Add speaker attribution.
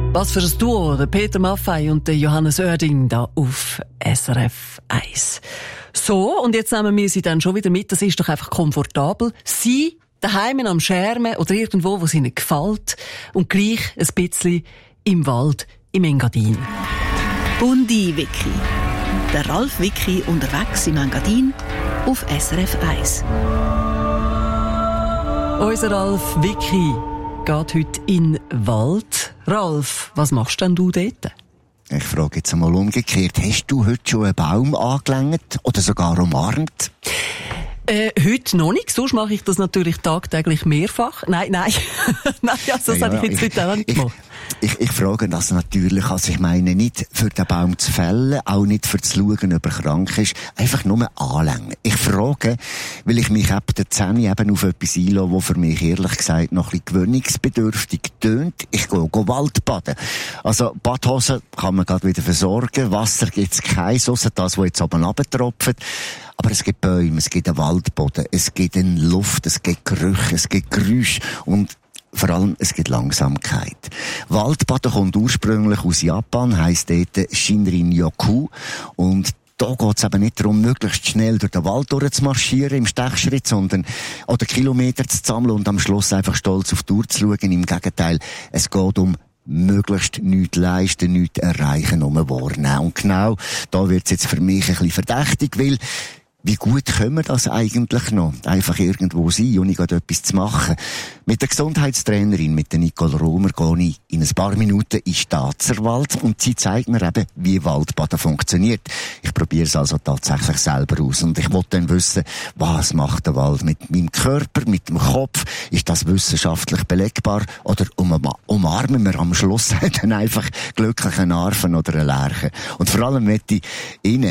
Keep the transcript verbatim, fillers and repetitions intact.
Speaker 1: Was für ein Duo, der Peter Maffay und der Johannes Oerding da auf S R F eins. So, und jetzt nehmen wir sie dann schon wieder mit. Das ist doch einfach komfortabel. Sie daheim am Schermen oder irgendwo, wo es ihnen gefällt. Und gleich ein bisschen im Wald, im Engadin.
Speaker 2: Bundi-Wiki. Der Ralf Wiki unterwegs im Engadin auf S R F eins.
Speaker 1: Unser Ralf Wiki geht heute in den Wald. Ralf, was machst denn du dort?
Speaker 3: Ich frage jetzt einmal umgekehrt. Hast du heute schon einen Baum angelangt oder sogar umarmt?
Speaker 1: Äh, heute noch nicht. Sonst mache ich das natürlich tagtäglich mehrfach. Nein, nein. nein, also das ja, habe ich jetzt ich, heute auch nicht gemacht.
Speaker 3: Ich, ich, ich frage das natürlich, also ich meine nicht für den Baum zu fällen, auch nicht für zu schauen, ob er krank ist, einfach nur anlängen. Ich frage, weil ich mich ab der Zähne eben auf etwas einlasse, das für mich ehrlich gesagt noch ein bisschen gewöhnungsbedürftig tönt. Ich gehe, gehe Waldbaden. Also Badhosen kann man gerade wieder versorgen, Wasser gibt's keins, ausser das, was jetzt oben runtertropft. Aber es gibt Bäume, es gibt einen Waldboden, es gibt eine Luft, es gibt Gerüche, es gibt Geräusche und vor allem, es gibt Langsamkeit. Waldbaden kommt ursprünglich aus Japan, heisst dort Shinrin-yoku. Und da geht es eben nicht darum, möglichst schnell durch den Wald durchzumarschieren im Stechschritt, sondern oder Kilometer zu sammeln und am Schluss einfach stolz auf die Uhr zu schauen. Im Gegenteil, es geht um möglichst nichts leisten, nichts erreichen, nur wahrnehmen. Und genau da wird es jetzt für mich ein bisschen verdächtig, weil wie gut können wir das eigentlich noch? Einfach irgendwo sein, ohne gerade etwas zu machen. Mit der Gesundheitstrainerin, mit der Nicole Romer, gehe ich in ein paar Minuten in den Staatserwald und sie zeigt mir eben, wie Waldbaden funktioniert. Ich probiere es also tatsächlich selber aus und ich wollte dann wissen, was macht der Wald mit meinem Körper, mit dem Kopf? Ist das wissenschaftlich belegbar? Oder um, umarmen wir am Schluss dann einfach glücklichen Arfen oder eine Lerche? Und vor allem möchte ich Ihnen